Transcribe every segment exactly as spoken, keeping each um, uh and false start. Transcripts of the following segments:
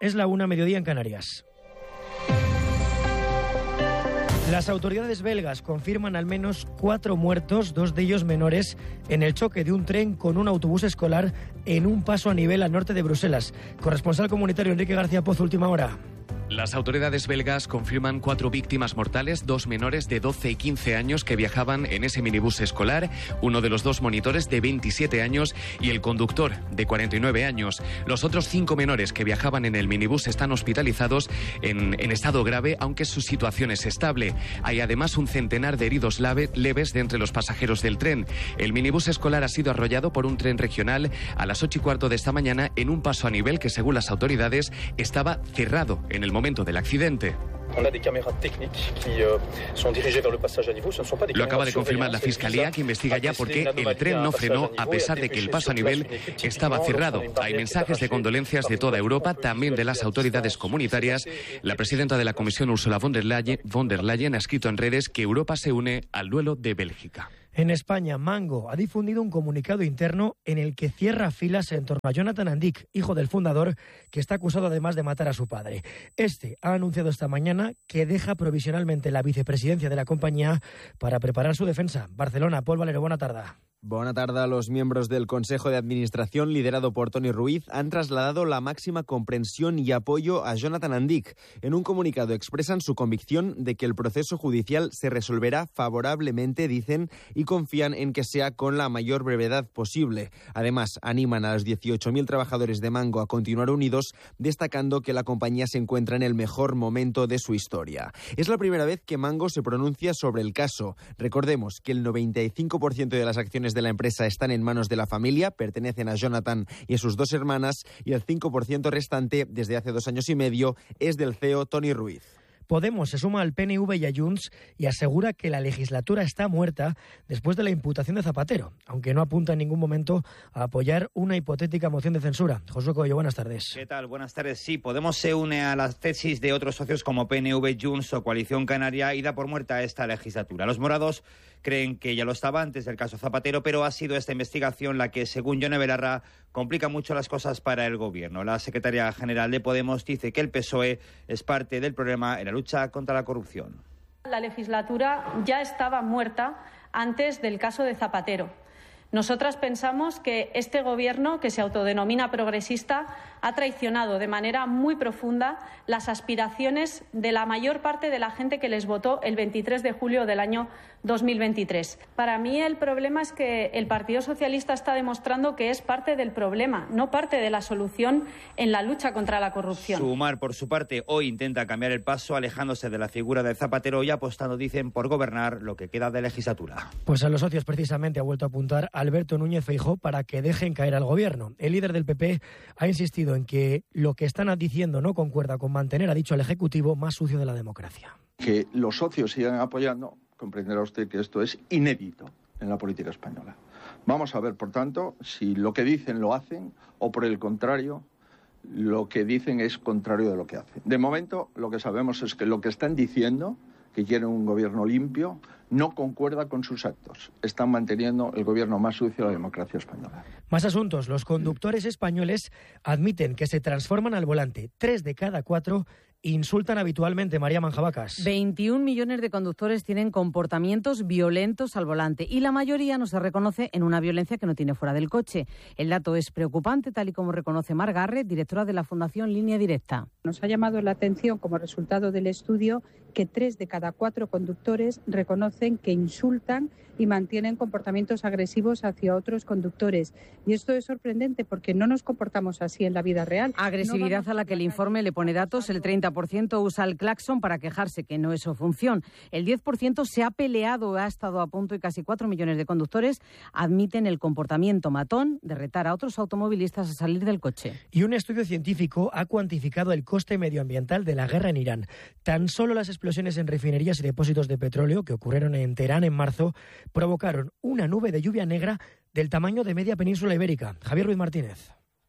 Es la una, mediodía en Canarias. Las autoridades belgas confirman al menos cuatro muertos, dos de ellos menores, en el choque de un tren con un autobús escolar en un paso a nivel al norte de Bruselas. Corresponsal comunitario Enrique García Pozo, última hora. Las autoridades belgas confirman cuatro víctimas mortales, dos menores de doce y quince años que viajaban en ese minibús escolar, uno de los dos monitores de veintisiete años y el conductor de cuarenta y nueve años. Los otros cinco menores que viajaban en el minibús están hospitalizados en, en estado grave, aunque su situación es estable. Hay además un centenar de heridos lave, leves de entre los pasajeros del tren. El minibús escolar ha sido arrollado por un tren regional a las ocho y cuarto de esta mañana en un paso a nivel que, según las autoridades, estaba cerrado en el momento momento del accidente. Lo acaba de confirmar la Fiscalía, que investiga ya por qué el tren no frenó a pesar de que el paso a nivel estaba cerrado. Hay mensajes de condolencias de toda Europa, también de las autoridades comunitarias. La presidenta de la Comisión, Ursula von der Leyen, von der Leyen, ha escrito en redes que Europa se une al duelo de Bélgica. En España, Mango ha difundido un comunicado interno en el que cierra filas en torno a Jonathan Andic, hijo del fundador, que está acusado además de matar a su padre. Este ha anunciado esta mañana que deja provisionalmente la vicepresidencia de la compañía para preparar su defensa. Barcelona, Paul Valero, buena tarde. Buena tarde. Los miembros del Consejo de Administración, liderado por Toni Ruiz, han trasladado la máxima comprensión y apoyo a Jonathan Andic. En un comunicado expresan su convicción de que el proceso judicial se resolverá favorablemente, dicen, y confían en que sea con la mayor brevedad posible. Además, animan a los dieciocho mil trabajadores de Mango a continuar unidos, destacando que la compañía se encuentra en el mejor momento de su historia. Es la primera vez que Mango se pronuncia sobre el caso. Recordemos que el noventa y cinco por ciento de las acciones de la empresa están en manos de la familia, pertenecen a Jonathan y a sus dos hermanas, y el cinco por ciento restante, desde hace dos años y medio, es del C E O Toni Ruiz. Podemos se suma al P N V y a Junts y asegura que la legislatura está muerta después de la imputación de Zapatero, aunque no apunta en ningún momento a apoyar una hipotética moción de censura. Josué Coello, buenas tardes. ¿Qué tal? Buenas tardes. Sí, Podemos se une a las tesis de otros socios como P N V, Junts o Coalición Canaria y da por muerta esta legislatura. Los morados creen que ya lo estaba antes del caso Zapatero, pero ha sido esta investigación la que, según Yone Belarra, complica mucho las cosas para el gobierno. La secretaria general de Podemos dice que el P S O E es parte del problema en la lucha contra la corrupción. La legislatura ya estaba muerta antes del caso de Zapatero. Nosotras pensamos que este gobierno, que se autodenomina progresista, ha traicionado de manera muy profunda las aspiraciones de la mayor parte de la gente que les votó el veintitrés de julio del año dos mil veintitrés. Para mí el problema es que el Partido Socialista está demostrando que es parte del problema, no parte de la solución en la lucha contra la corrupción. Sumar, por su parte, hoy intenta cambiar el paso, alejándose de la figura de Zapatero y apostando, dicen, por gobernar lo que queda de legislatura. Pues a los socios precisamente ha vuelto a apuntar Alberto Núñez Feijóo para que dejen caer al gobierno. El líder del P P ha insistido en que lo que están diciendo no concuerda con mantener, ha dicho el Ejecutivo, más sucio de la democracia. Que los socios sigan apoyando, comprenderá usted que esto es inédito en la política española. Vamos a ver, por tanto, si lo que dicen lo hacen o, por el contrario, lo que dicen es contrario de lo que hacen. De momento, lo que sabemos es que lo que están diciendo, que quieren un gobierno limpio, no concuerda con sus actos. Están manteniendo el gobierno más sucio de la democracia española. Más asuntos. Los conductores españoles admiten que se transforman al volante. Tres de cada cuatro insultan habitualmente. María Manjabacas. veintiún millones de conductores tienen comportamientos violentos al volante y la mayoría no se reconoce en una violencia que no tiene fuera del coche. El dato es preocupante, tal y como reconoce Mar Garre, directora de la Fundación Línea Directa. Nos ha llamado la atención, como resultado del estudio, que tres de cada cuatro conductores reconocen que insultan y mantienen comportamientos agresivos hacia otros conductores. Y esto es sorprendente porque no nos comportamos así en la vida real. Agresividad no a la que el informe le pone datos. El treinta por ciento usa el claxon para quejarse, que no es su función. El diez por ciento se ha peleado o ha estado a punto y casi cuatro millones de conductores admiten el comportamiento matón de retar a otros automovilistas a salir del coche. Y un estudio científico ha cuantificado el coste medioambiental de la guerra en Irán. Tan solo las explosiones en refinerías y depósitos de petróleo que ocurrieron en Teherán en marzo provocaron una nube de lluvia negra del tamaño de media península ibérica. Javier Ruiz Martínez.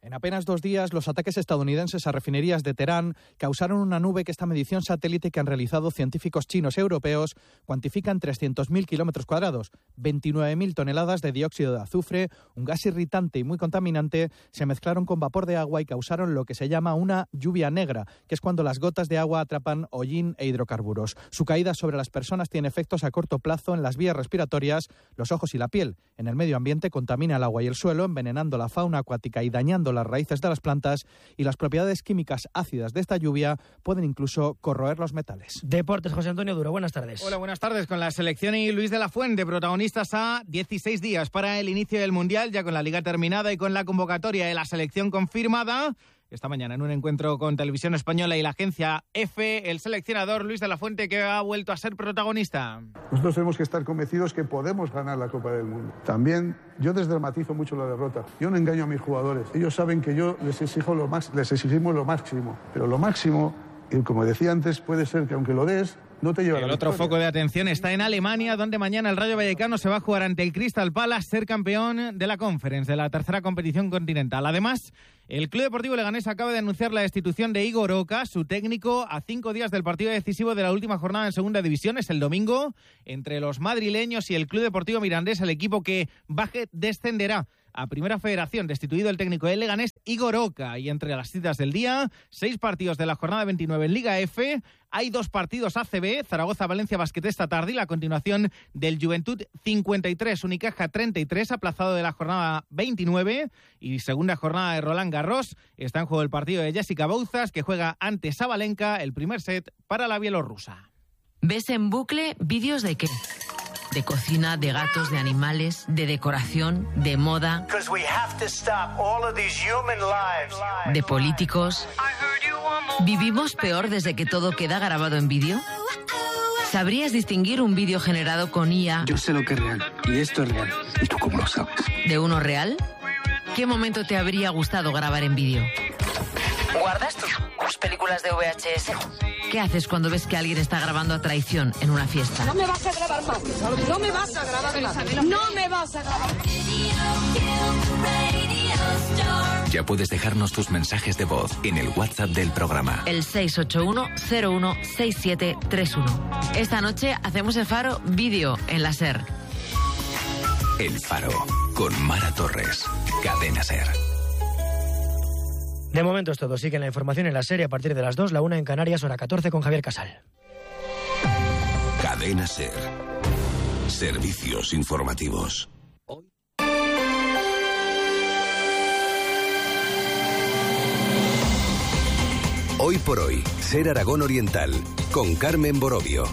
En apenas dos días, los ataques estadounidenses a refinerías de Teherán causaron una nube que esta medición satélite que han realizado científicos chinos y europeos cuantifica en trescientos mil kilómetros cuadrados. veintinueve mil toneladas de dióxido de azufre, un gas irritante y muy contaminante, se mezclaron con vapor de agua y causaron lo que se llama una lluvia negra, que es cuando las gotas de agua atrapan hollín e hidrocarburos. Su caída sobre las personas tiene efectos a corto plazo en las vías respiratorias, los ojos y la piel. En el medio ambiente contamina el agua y el suelo, envenenando la fauna acuática y dañando las raíces de las plantas, y las propiedades químicas ácidas de esta lluvia pueden incluso corroer los metales. Deportes, José Antonio Duro, buenas tardes. Hola, buenas tardes. Con la selección y Luis de la Fuente, protagonistas a dieciséis días para el inicio del Mundial, ya con la liga terminada y con la convocatoria de la selección confirmada. Esta mañana en un encuentro con Televisión Española y la agencia EFE, el seleccionador Luis de la Fuente, que ha vuelto a ser protagonista. Nosotros tenemos que estar convencidos que podemos ganar la Copa del Mundo. También yo desdramatizo mucho la derrota. Yo no engaño a mis jugadores. Ellos saben que yo les exijo lo más, les exigimos lo máximo. Pero lo máximo, y como decía antes, puede ser que aunque lo des, no te lleva a la El otro victoria. foco de atención está en Alemania, donde mañana el Rayo Vallecano se va a jugar ante el Crystal Palace, ser campeón de la Conference, de la tercera competición continental. Además, el Club Deportivo Leganés acaba de anunciar la destitución de Igor Oca, su técnico, a cinco días del partido decisivo de la última jornada en Segunda División. Es el domingo, entre los madrileños y el Club Deportivo Mirandés, el equipo que baje descenderá a Primera Federación, destituido el técnico del Leganés, Igor Oca. Y entre las citas del día, seis partidos de la jornada veintinueve en Liga F. Hay dos partidos A C B, Zaragoza-Valencia Basket esta tarde y la continuación del Juventud cincuenta y tres, Unicaja treinta y tres, aplazado de la jornada veintinueve. Y segunda jornada de Roland Garros. Está en juego el partido de Jessica Bouzas, que juega ante Sabalenka, el primer set para la bielorrusa. ¿Ves en bucle vídeos de qué? De cocina, de gatos, de animales, de decoración, de moda, de políticos. ¿Vivimos peor desde que todo queda grabado en vídeo? ¿Sabrías distinguir un vídeo generado con I A? Yo sé lo que es real, y esto es real. ¿Y tú cómo lo sabes? ¿De uno real? ¿Qué momento te habría gustado grabar en vídeo? ¿Guardas tus, tus películas de V H S? ¿Qué haces cuando ves que alguien está grabando a traición en una fiesta? No me vas a grabar más. No me vas a grabar más. No me vas a grabar. Ya puedes dejarnos tus mensajes de voz en el WhatsApp del programa. El seis ocho uno cero uno seis siete tres uno. Esta noche hacemos el Faro vídeo en la SER. El Faro, con Mara Torres. Cadena SER. De momento es todo. Sigue la información en la serie a partir de las dos, la una en Canarias, hora catorce, con Javier Casal. Cadena SER. Servicios informativos. Hoy por hoy, SER Aragón Oriental, con Carmen Borovio.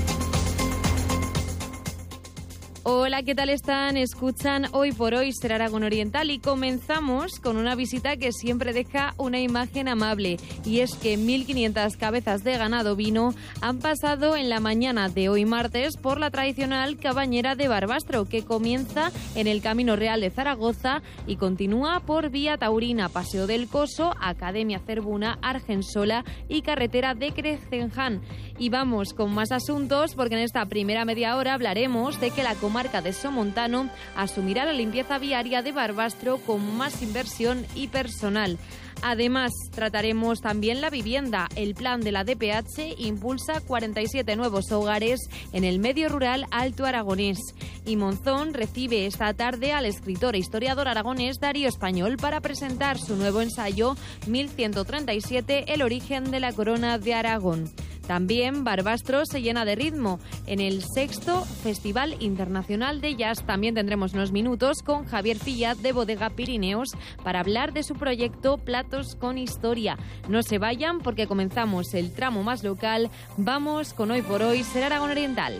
Hola, ¿qué tal están? Escuchan Hoy por Hoy SER Aragón Oriental y comenzamos con una visita que siempre deja una imagen amable, y es que mil quinientas cabezas de ganado vino han pasado en la mañana de hoy martes por la tradicional cabañera de Barbastro, que comienza en el Camino Real de Zaragoza y continúa por Vía Taurina, Paseo del Coso, Academia Cerbuna, Argensola y Carretera de Crecenján. Y vamos con más asuntos, porque en esta primera media hora hablaremos de que la comarca de Somontano asumirá la limpieza viaria de Barbastro con más inversión y personal. Además, trataremos también la vivienda. El plan de la D P H impulsa cuarenta y siete nuevos hogares en el medio rural alto aragonés. Y Monzón recibe esta tarde al escritor e historiador aragonés Darío Español para presentar su nuevo ensayo mil ciento treinta y siete, El origen de la corona de Aragón. También Barbastro se llena de ritmo en el sexto Festival Internacional de Jazz. También tendremos unos minutos con Javier Fillat de Bodega Pirineos para hablar de su proyecto Platos con Historia. No se vayan, porque comenzamos el tramo más local. Vamos con Hoy por Hoy SER Aragón Oriental.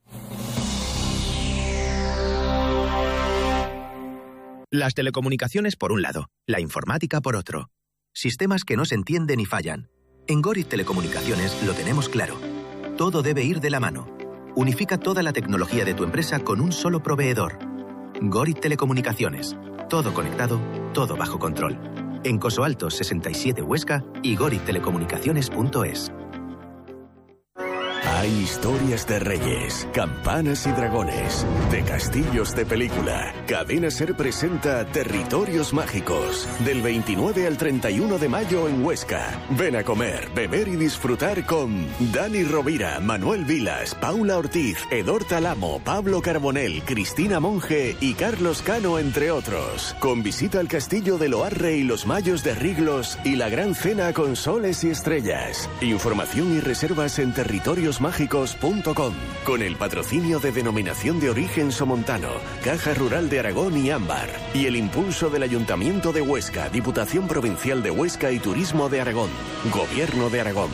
Las telecomunicaciones por un lado, la informática por otro. Sistemas que no se entienden y fallan. En Gorit Telecomunicaciones lo tenemos claro. Todo debe ir de la mano. Unifica toda la tecnología de tu empresa con un solo proveedor. Gorit Telecomunicaciones. Todo conectado, todo bajo control. En Coso Alto sesenta y siete Huesca y gorit telecomunicaciones punto es. Hay historias de reyes, campanas y dragones, de castillos de película. Cadena Ser presenta Territorios Mágicos, del veintinueve al treinta y uno de mayo en Huesca. Ven a comer, beber y disfrutar con Dani Rovira, Manuel Vilas, Paula Ortiz, Edor Talamo, Pablo Carbonell, Cristina Monge y Carlos Cano, entre otros. Con visita al castillo de Loarre y los Mayos de Riglos y la gran cena con soles y estrellas. Información y reservas en territorios mágicos punto com, con el patrocinio de Denominación de Origen Somontano, Caja Rural de Aragón y Ámbar, y el impulso del Ayuntamiento de Huesca, Diputación Provincial de Huesca y Turismo de Aragón, Gobierno de Aragón.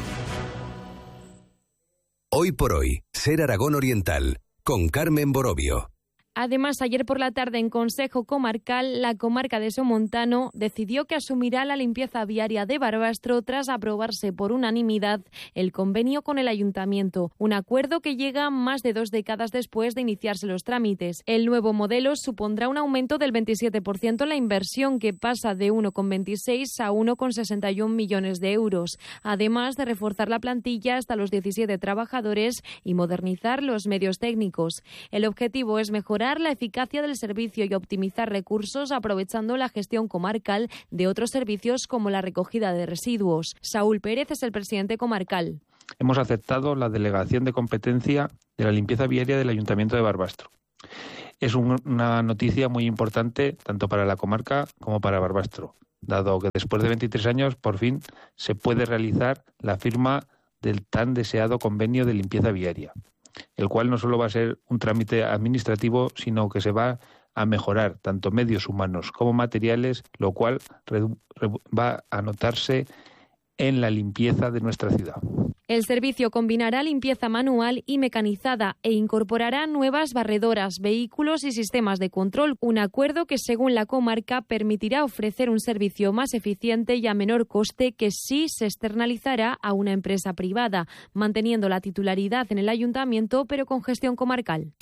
Hoy por hoy, Ser Aragón Oriental, con Carmen Borovio. Además, ayer por la tarde en Consejo Comarcal, la comarca de Somontano decidió que asumirá la limpieza viaria de Barbastro tras aprobarse por unanimidad el convenio con el Ayuntamiento, un acuerdo que llega más de dos décadas después de iniciarse los trámites. El nuevo modelo supondrá un aumento del veintisiete por ciento en la inversión, que pasa de uno coma veintiséis a uno coma sesenta y uno millones de euros, además de reforzar la plantilla hasta los diecisiete trabajadores y modernizar los medios técnicos. El objetivo es mejorar la eficacia del servicio y optimizar recursos aprovechando la gestión comarcal de otros servicios como la recogida de residuos. Saúl Pérez es el presidente comarcal. Hemos aceptado la delegación de competencia de la limpieza viaria del Ayuntamiento de Barbastro. Es un, una noticia muy importante tanto para la comarca como para Barbastro, dado que después de veintitrés años por fin se puede realizar la firma del tan deseado convenio de limpieza viaria, el cual no solo va a ser un trámite administrativo, sino que se va a mejorar tanto medios humanos como materiales, lo cual va a notarse en la limpieza de nuestra ciudad. El servicio combinará limpieza manual y mecanizada e incorporará nuevas barredoras, vehículos y sistemas de control, un acuerdo que, según la comarca, permitirá ofrecer un servicio más eficiente y a menor coste que sí se externalizará a una empresa privada, manteniendo la titularidad en el ayuntamiento pero con gestión comarcal.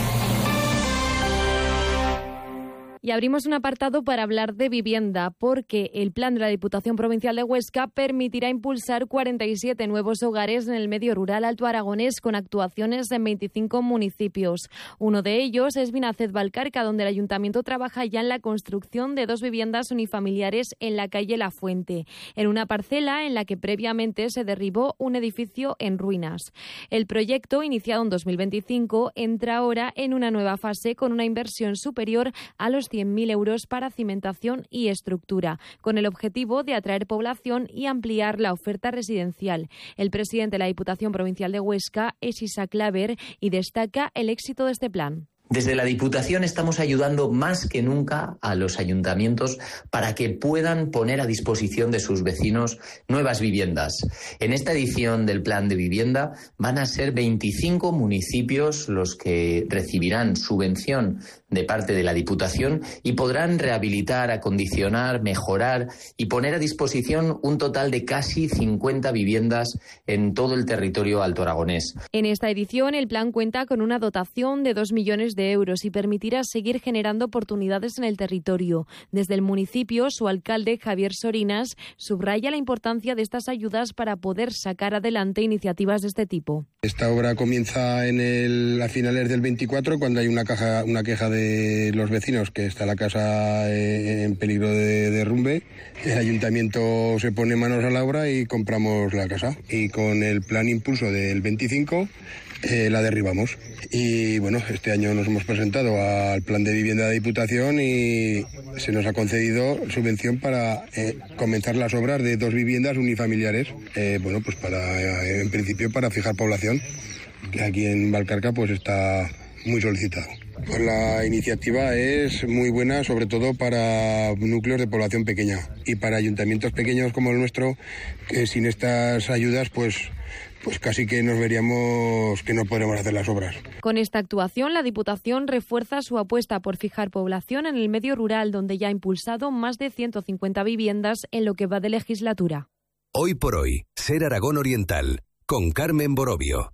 Y abrimos un apartado para hablar de vivienda, porque el plan de la Diputación Provincial de Huesca permitirá impulsar cuarenta y siete nuevos hogares en el medio rural alto aragonés con actuaciones en veinticinco municipios. Uno de ellos es Vinaced-Valcarca, donde el Ayuntamiento trabaja ya en la construcción de dos viviendas unifamiliares en la calle La Fuente, en una parcela en la que previamente se derribó un edificio en ruinas. El proyecto, iniciado en dos mil veinticinco, entra ahora en una nueva fase con una inversión superior a los cien mil euros para cimentación y estructura, con el objetivo de atraer población y ampliar la oferta residencial. El presidente de la Diputación Provincial de Huesca es Isaac Claver y destaca el éxito de este plan. Desde la Diputación estamos ayudando más que nunca a los ayuntamientos para que puedan poner a disposición de sus vecinos nuevas viviendas. En esta edición del Plan de Vivienda van a ser veinticinco municipios los que recibirán subvención de parte de la Diputación y podrán rehabilitar, acondicionar, mejorar y poner a disposición un total de casi cincuenta viviendas en todo el territorio alto aragonés. En esta edición el plan cuenta con una dotación de dos millones de euros y permitirá seguir generando oportunidades en el territorio. Desde el municipio, su alcalde, Javier Sorinas, subraya la importancia de estas ayudas para poder sacar adelante iniciativas de este tipo. Esta obra comienza en el, a finales del veinticuatro, cuando hay una, caja, una queja de los vecinos que está la casa en peligro de derrumbe. El ayuntamiento se pone manos a la obra y compramos la casa. Y con el plan impulso del veinticinco eh, la derribamos. Y bueno, este año nos hemos presentado al plan de vivienda de Diputación y se nos ha concedido subvención para eh, comenzar las obras de dos viviendas unifamiliares. Eh, bueno, pues para, en principio para fijar población, que aquí en Valcarca pues está muy solicitado. Pues la iniciativa es muy buena, sobre todo para núcleos de población pequeña y para ayuntamientos pequeños como el nuestro, que sin estas ayudas pues pues casi que nos veríamos que no podremos hacer las obras. Con esta actuación, la Diputación refuerza su apuesta por fijar población en el medio rural, donde ya ha impulsado más de ciento cincuenta viviendas en lo que va de legislatura. Hoy por hoy, Ser Aragón Oriental, con Carmen Borovio.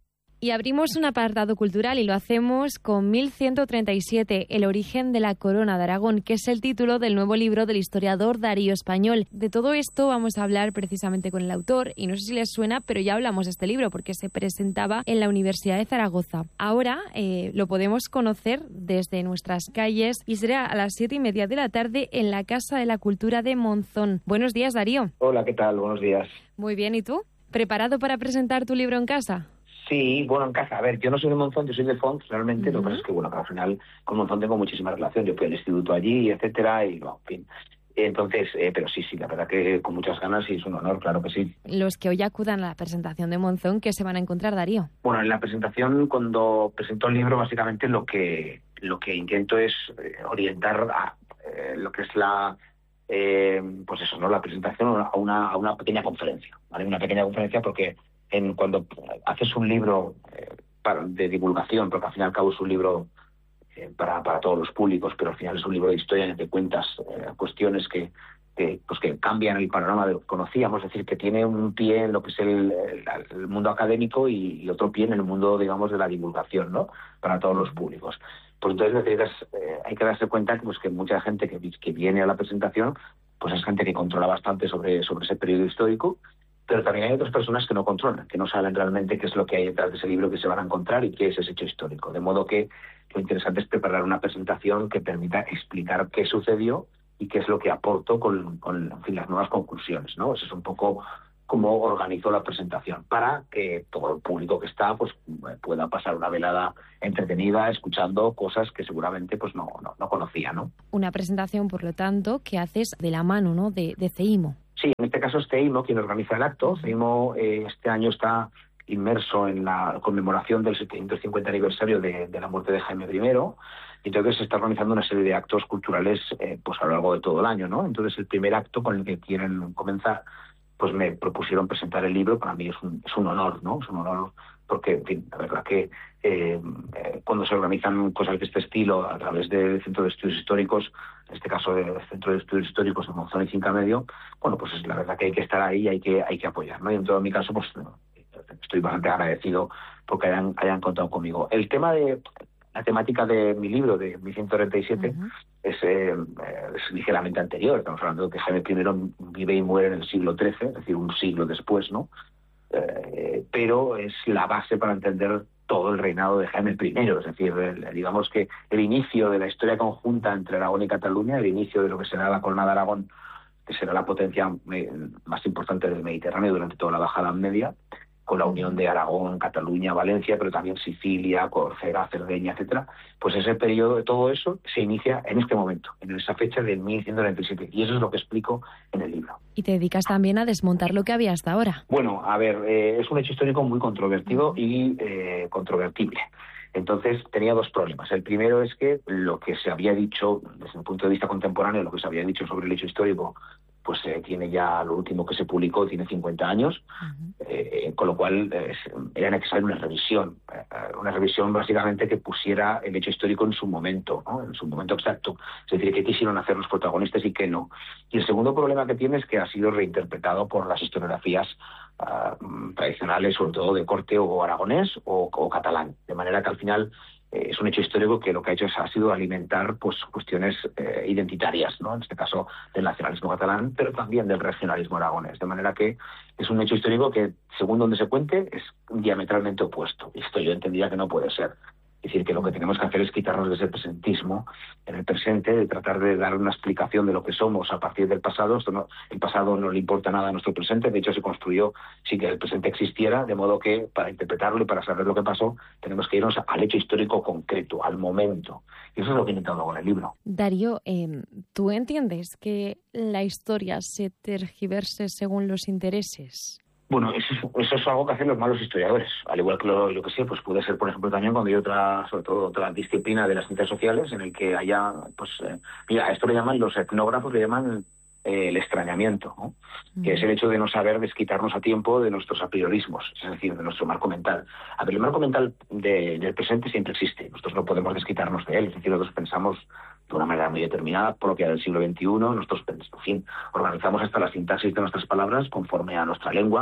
Y abrimos un apartado cultural y lo hacemos con mil ciento treinta y siete, El origen de la corona de Aragón, que es el título del nuevo libro del historiador Darío Español. De todo esto vamos a hablar precisamente con el autor y no sé si les suena, pero ya hablamos de este libro porque se presentaba en la Universidad de Zaragoza. Ahora eh, lo podemos conocer desde nuestras calles y será a las siete y media de la tarde en la Casa de la Cultura de Monzón. Buenos días, Darío. Hola, ¿qué tal? Buenos días. Muy bien, ¿y tú? ¿Preparado para presentar tu libro en casa? Sí, bueno, en casa. A ver, yo no soy de Monzón, yo soy de Font, realmente. Uh-huh. Lo que pasa es que, bueno, que al final con Monzón tengo muchísima relación. Yo fui al instituto allí, etcétera, y, bueno, en fin. Entonces, eh, pero sí, sí, la verdad que con muchas ganas y es un honor, claro que sí. Los que hoy acudan a la presentación de Monzón, ¿qué se van a encontrar, Darío? Bueno, en la presentación, cuando presento el libro, básicamente lo que lo que intento es eh, orientar a eh, lo que es la... Eh, pues eso, ¿no? La presentación a una, a una pequeña conferencia, ¿vale? Una pequeña conferencia porque en, cuando haces un libro eh, para, de divulgación, porque al fin y al cabo es un libro eh, para, para todos los públicos, pero al final es un libro de historia en el que cuentas eh, cuestiones que, que, pues que cambian el panorama de lo que conocíamos, es decir, que tiene un pie en lo que es el, el, el mundo académico y, y otro pie en el mundo, digamos, de la divulgación, ¿no? Para todos los públicos. Pues entonces necesitas, eh, hay que darse cuenta que, pues, que mucha gente que, que viene a la presentación pues es gente que controla bastante sobre, sobre ese periodo histórico, pero también hay otras personas que no controlan, que no saben realmente qué es lo que hay detrás de ese libro que se van a encontrar y qué es ese hecho histórico. De modo que lo interesante es preparar una presentación que permita explicar qué sucedió y qué es lo que aportó con, con en fin, las nuevas conclusiones, ¿no? Eso es un poco cómo organizó la presentación, para que todo el público que está pues pueda pasar una velada entretenida escuchando cosas que seguramente pues no, no, no conocía, ¿no? Una presentación, por lo tanto, que haces de la mano, ¿no?, de, de CEIMO. Sí, en este caso es CEIMO quien organiza el acto. CEIMO eh, este año está inmerso en la conmemoración del setecientos cincuenta aniversario de, de la muerte de Jaime primero, y entonces se está organizando una serie de actos culturales eh, pues a lo largo de todo el año, ¿no? Entonces el primer acto con el que quieren comenzar pues me propusieron presentar el libro. Para mí es un, es un honor, ¿no? Es un honor porque, en fin, la verdad que eh, eh, cuando se organizan cosas de este estilo a través del Centro de Estudios Históricos, en este caso del Centro de Estudios Históricos de Monzón y Cinca Medio, bueno, pues es la verdad que hay que estar ahí y hay que, hay que apoyar, ¿no? Y en todo mi caso, pues estoy bastante agradecido porque hayan, hayan contado conmigo. El tema de... La temática de mi libro, de mil ciento treinta y siete, uh-huh. es, eh, es ligeramente anterior. Estamos hablando de que Jaime primero vive y muere en el siglo trece, es decir, un siglo después, ¿no? Eh, pero es la base para entender todo el reinado de Jaime primero, es decir, el, digamos que el inicio de la historia conjunta entre Aragón y Cataluña, el inicio de lo que será la Corona de Aragón, que será la potencia más importante del Mediterráneo durante toda la Baja Edad Media, con la unión de Aragón, Cataluña, Valencia, pero también Sicilia, Córcega, Cerdeña, etcétera, pues ese periodo de todo eso se inicia en este momento, en esa fecha de mil ciento treinta y siete, y eso es lo que explico en el libro. Y te dedicas también a desmontar lo que había hasta ahora. Bueno, a ver, eh, es un hecho histórico muy controvertido y eh, controvertible. Entonces tenía dos problemas. El primero es que lo que se había dicho, desde el punto de vista contemporáneo, lo que se había dicho sobre el hecho histórico, pues eh, tiene ya, lo último que se publicó tiene cincuenta años, uh-huh. eh, con lo cual eh, era necesaria una revisión, eh, una revisión básicamente que pusiera el hecho histórico en su momento, ¿no? En su momento exacto, es decir, qué quisieron hacer los protagonistas y qué no. Y el segundo problema que tiene es que ha sido reinterpretado por las historiografías uh, tradicionales, sobre todo de corte o aragonés o, o catalán, de manera que al final eh, es un hecho histórico que lo que ha hecho es, ha sido alimentar pues cuestiones eh, identitarias, ¿no? En este caso del nacionalismo catalán, pero también del regionalismo aragonés, de manera que es un hecho histórico que, según donde se cuente, es diametralmente opuesto. Y esto yo entendía que no puede ser. Es decir, que lo que tenemos que hacer es quitarnos de ese presentismo en el presente, de tratar de dar una explicación de lo que somos a partir del pasado. Esto no, el pasado no le importa nada a nuestro presente, de hecho se construyó sin que el presente existiera, de modo que para interpretarlo y para saber lo que pasó tenemos que irnos al hecho histórico concreto, al momento. Y eso es lo que he intentado con el libro. Darío, eh, ¿tú entiendes que la historia se tergiverse según los intereses? Bueno, eso es, eso es algo que hacen los malos historiadores, al igual que lo, lo que sé, pues puede ser, por ejemplo, también cuando hay otra, sobre todo otra disciplina de las ciencias sociales en el que haya, pues, eh, mira, a esto le llaman, los etnógrafos le llaman eh, el extrañamiento, ¿no? Mm. Que es el hecho de no saber desquitarnos a tiempo de nuestros apriorismos, es decir, de nuestro marco mental. A ver, el marco mental de, del presente siempre existe, nosotros no podemos desquitarnos de él, es decir, nosotros pensamos de una manera muy determinada, propia del siglo veintiuno, nosotros, en fin, organizamos hasta la sintaxis de nuestras palabras conforme a nuestra lengua,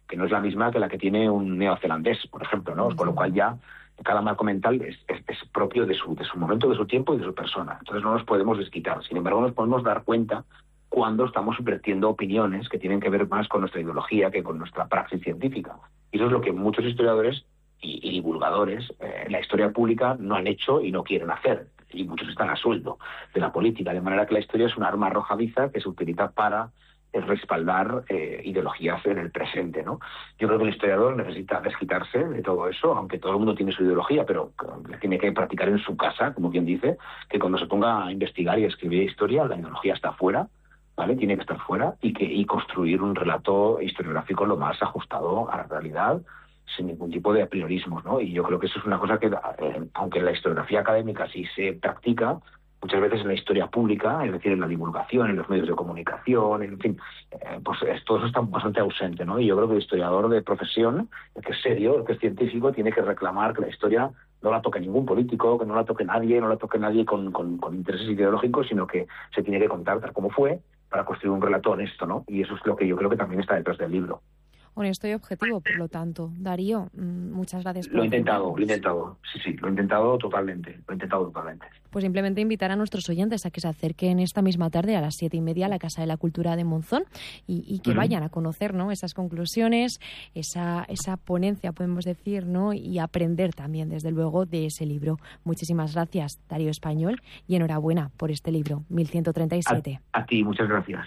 que no es la misma que la que tiene un neozelandés, por ejemplo, ¿no? Con lo cual ya cada marco mental es, es, es propio de su, de su momento, de su tiempo y de su persona. Entonces no nos podemos desquitar. Sin embargo, nos podemos dar cuenta cuando estamos vertiendo opiniones que tienen que ver más con nuestra ideología que con nuestra praxis científica. Y eso es lo que muchos historiadores y, y divulgadores eh, en la historia pública no han hecho y no quieren hacer. Y muchos están a sueldo de la política. De manera que la historia es un arma arrojadiza que se utiliza para eh, respaldar eh, ideologías en el presente, ¿no? Yo creo que el historiador necesita desquitarse de todo eso, aunque todo el mundo tiene su ideología, pero tiene que practicar en su casa, como quien dice, que cuando se ponga a investigar y a escribir historia, la ideología está fuera, ¿vale? Tiene que estar fuera y que y construir un relato historiográfico lo más ajustado a la realidad, sin ningún tipo de apriorismos, ¿no? Y yo creo que eso es una cosa que, eh, aunque en la historiografía académica sí se practica, muchas veces en la historia pública, es decir, en la divulgación, en los medios de comunicación, en fin, eh, pues es, todo eso está bastante ausente, ¿no? Y yo creo que el historiador de profesión, el que es serio, el que es científico, tiene que reclamar que la historia no la toque ningún político, que no la toque nadie, no la toque nadie con, con, con intereses ideológicos, sino que se tiene que contar tal como fue para construir un relato honesto, ¿no? Y eso es lo que yo creo que también está detrás del libro. Honesto y objetivo, por lo tanto. Darío, muchas gracias por... Lo he intentado, lo he intentado. Sí, sí, lo he intentado totalmente. Lo he intentado totalmente. Pues simplemente invitar a nuestros oyentes a que se acerquen esta misma tarde a las siete y media a la Casa de la Cultura de Monzón y, y que uh-huh. vayan a conocer, ¿no?, esas conclusiones, esa, esa ponencia, podemos decir, ¿no?, y aprender también, desde luego, de ese libro. Muchísimas gracias, Darío Español, y enhorabuena por este libro, mil ciento treinta y siete. A, a ti, muchas gracias.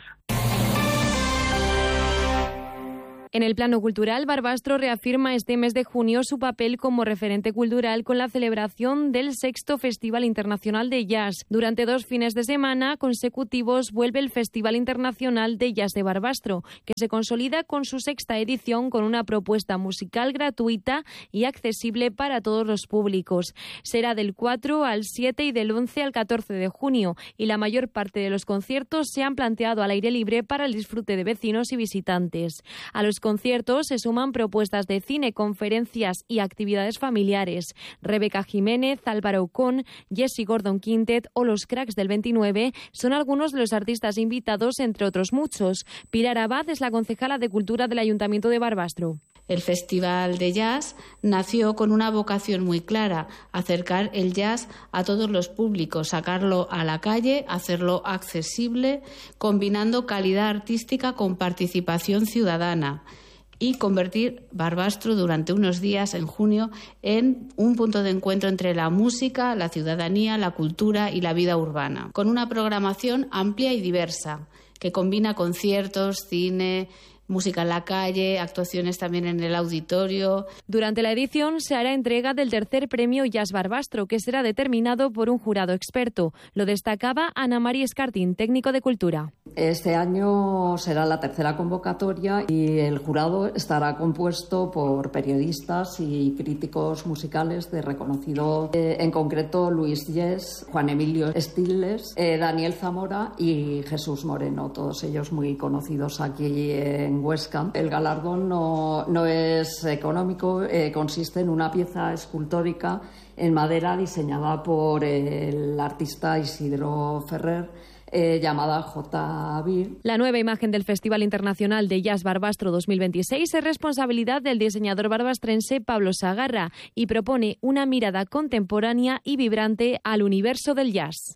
En el plano cultural, Barbastro reafirma este mes de junio su papel como referente cultural con la celebración del sexto Festival Internacional de Jazz. Durante dos fines de semana consecutivos vuelve el Festival Internacional de Jazz de Barbastro, que se consolida con su sexta edición con una propuesta musical gratuita y accesible para todos los públicos. Será del cuatro al siete y del once al catorce de junio, y la mayor parte de los conciertos se han planteado al aire libre para el disfrute de vecinos y visitantes. A los conciertos se suman propuestas de cine, conferencias y actividades familiares. Rebeca Jiménez, Álvaro Ocón, Jesse Gordon Quintet o los Cracks del veintinueve son algunos de los artistas invitados, entre otros muchos. Pilar Abad es la concejala de Cultura del Ayuntamiento de Barbastro. El Festival de Jazz nació con una vocación muy clara: acercar el jazz a todos los públicos, sacarlo a la calle, hacerlo accesible, combinando calidad artística con participación ciudadana, y convertir Barbastro durante unos días en junio en un punto de encuentro entre la música, la ciudadanía, la cultura y la vida urbana, con una programación amplia y diversa que combina conciertos, cine, música en la calle, actuaciones también en el auditorio. Durante la edición se hará entrega del tercer premio Jazz Barbastro, que será determinado por un jurado experto. Lo destacaba Ana María Escartín, técnico de Cultura. Este año será la tercera convocatoria y el jurado estará compuesto por periodistas y críticos musicales de reconocido, eh, en concreto Luis Yes, Juan Emilio Stiles, eh, Daniel Zamora y Jesús Moreno, todos ellos muy conocidos aquí en Huesca. El galardón no, no es económico, eh, consiste en una pieza escultórica en madera diseñada por el artista Isidro Ferrer, Eh, llamada J. Bir. La nueva imagen del Festival Internacional de Jazz Barbastro dos mil veintiséis es responsabilidad del diseñador barbastrense Pablo Sagarra y propone una mirada contemporánea y vibrante al universo del jazz.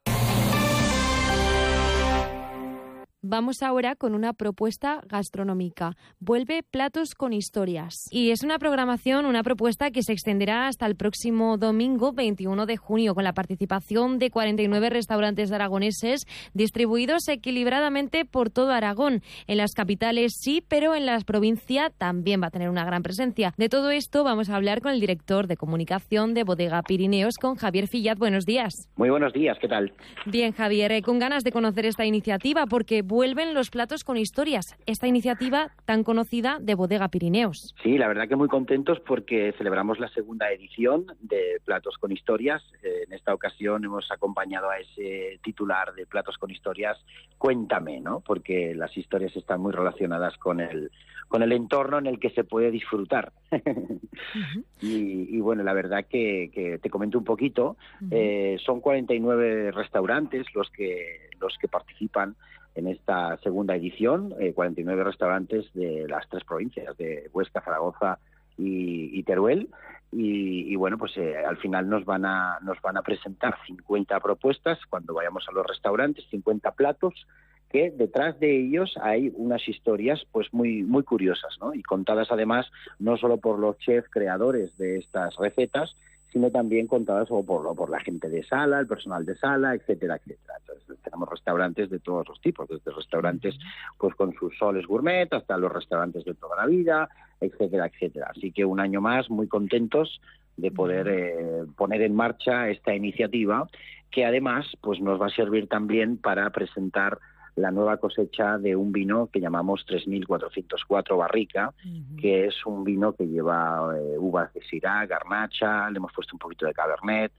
Vamos ahora con una propuesta gastronómica. Vuelve Platos con Historias. Y es una programación, una propuesta que se extenderá hasta el próximo domingo veintiuno de junio, con la participación de cuarenta y nueve restaurantes aragoneses distribuidos equilibradamente por todo Aragón. En las capitales sí, pero en la provincia también va a tener una gran presencia. De todo esto vamos a hablar con el director de comunicación de Bodega Pirineos, con Javier Fillat. Buenos días. Muy buenos días, ¿qué tal? Bien, Javier, eh, con ganas de conocer esta iniciativa, porque vuelven los Platos con Historias, esta iniciativa tan conocida de Bodega Pirineos. Sí, la verdad que muy contentos porque celebramos la segunda edición de Platos con Historias. Eh, en esta ocasión hemos acompañado a ese titular de Platos con Historias, Cuéntame, ¿no? Porque las historias están muy relacionadas con el, con el entorno en el que se puede disfrutar. Uh-huh. y, y bueno, la verdad que, que te comento un poquito, uh-huh. eh, son cuarenta y nueve restaurantes los que, los que participan en esta segunda edición, eh, cuarenta y nueve restaurantes de las tres provincias, de Huesca, Zaragoza y, y Teruel. Y, y bueno, pues eh, al final nos van a nos van a presentar cincuenta propuestas cuando vayamos a los restaurantes, cincuenta platos, que detrás de ellos hay unas historias pues muy muy curiosas, ¿no? Y contadas además no solo por los chefs creadores de estas recetas, sino también contadas por, por la gente de sala, el personal de sala, etcétera, etcétera. Entonces tenemos restaurantes de todos los tipos, desde restaurantes pues con sus soles gourmet hasta los restaurantes de toda la vida, etcétera, etcétera. Así que un año más muy contentos de poder eh, poner en marcha esta iniciativa, que además pues nos va a servir también para presentar la nueva cosecha de un vino que llamamos tres mil cuatrocientos cuatro Barrica, uh-huh. que es un vino que lleva eh, uvas de Syrah, Garnacha, le hemos puesto un poquito de Cabernet,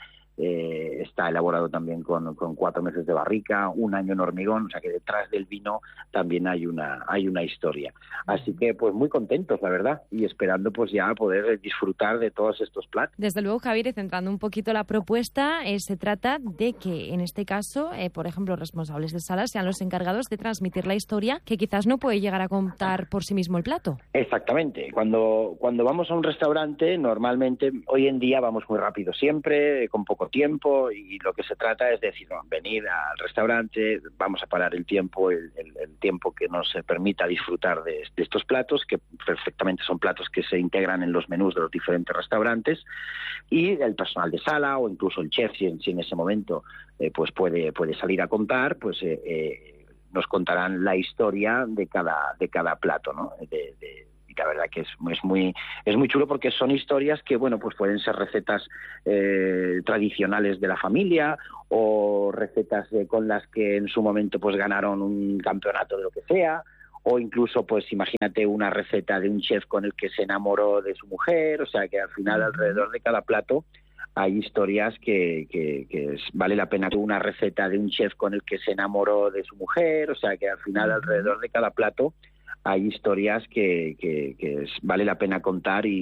eh, está elaborado también con, con cuatro meses de barrica, un año en hormigón, o sea que detrás del vino también hay una hay una historia. Así que pues muy contentos, la verdad, y esperando pues ya poder disfrutar de todos estos platos. Desde luego, Javier, y centrando un poquito la propuesta, eh, se trata de que en este caso, eh, por ejemplo, los responsables de salas sean los encargados de transmitir la historia que quizás no puede llegar a contar por sí mismo el plato. Exactamente. Cuando, cuando vamos a un restaurante, normalmente, hoy en día vamos muy rápido siempre, con poco tiempo, y lo que se trata es decir, no, venir al restaurante, vamos a parar el tiempo, el, el, el tiempo que nos permita disfrutar de, de estos platos, que perfectamente son platos que se integran en los menús de los diferentes restaurantes, y el personal de sala o incluso el chef, si en, si en ese momento eh, pues puede, puede salir a contar, pues eh, eh, nos contarán la historia de cada, de cada plato, ¿no? De, de, la verdad que es, es muy es muy chulo porque son historias que bueno pues pueden ser recetas eh, tradicionales de la familia o recetas eh, con las que en su momento pues ganaron un campeonato de lo que sea, o incluso pues imagínate una receta de un chef con el que se enamoró de su mujer, o sea que al final alrededor de cada plato hay historias que, que, que es, vale la pena. Una receta de un chef con el que se enamoró de su mujer, o sea que al final alrededor de cada plato hay historias que, que, que es, vale la pena contar y,